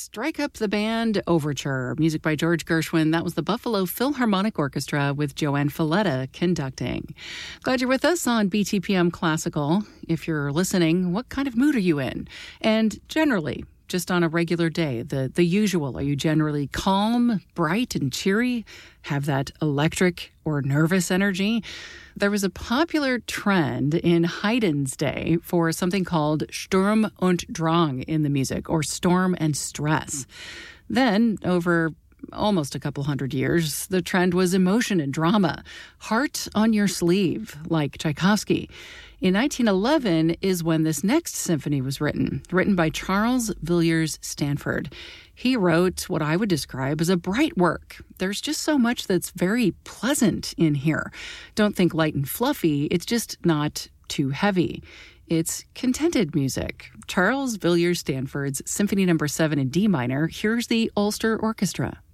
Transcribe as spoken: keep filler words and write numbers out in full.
Strike Up the Band Overture, music by George Gershwin. That was the Buffalo Philharmonic Orchestra with Joanne Falletta conducting. Glad you're with us on B T P M Classical. If you're listening, what kind of mood are you in? And generally, just on a regular day, the, the usual, are you generally calm, bright, and cheery? Have that electric or nervous energy? There was a popular trend in Haydn's day for something called Sturm und Drang in the music, or storm and stress. Then, over almost a couple hundred years, the trend was emotion and drama, heart on your sleeve, like Tchaikovsky. In nineteen eleven is when this next symphony was written, written by Charles Villiers Stanford. He wrote what I would describe as a bright work. There's just so much that's very pleasant in here. Don't think light and fluffy, it's just not too heavy. It's contented music. Charles Villiers Stanford's Symphony Number seven in D minor. Here's the Ulster Orchestra.